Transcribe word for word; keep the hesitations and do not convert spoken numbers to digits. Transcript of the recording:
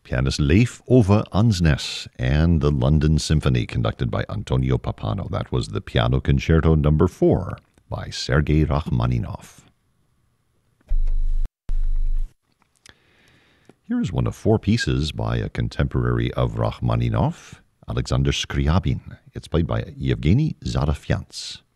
pianist Leif Ove Ansnes, and the London Symphony conducted by Antonio Pappano. That was the Piano Concerto number four by Sergei Rachmaninoff. Here is one of four pieces by a contemporary of Rachmaninoff, Alexander Scriabin. It's played by Yevgeny Zarafyants.